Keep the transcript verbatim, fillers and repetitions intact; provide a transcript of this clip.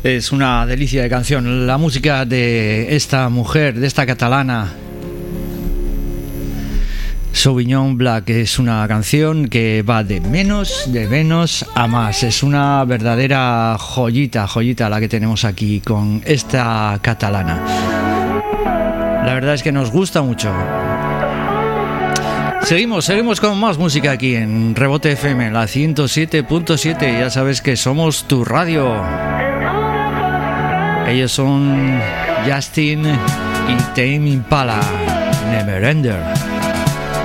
Es una delicia de canción. La música de esta mujer, de esta catalana, Sauvignon Black, es una canción que va de menos, de menos a más. Es una verdadera joyita, joyita la que tenemos aquí con esta catalana. La verdad es que nos gusta mucho. Seguimos, seguimos con más música aquí en Rebote F M, la ciento siete punto siete. Ya sabes que somos tu radio. Ellos son Justin y Tame Impala, Neverender.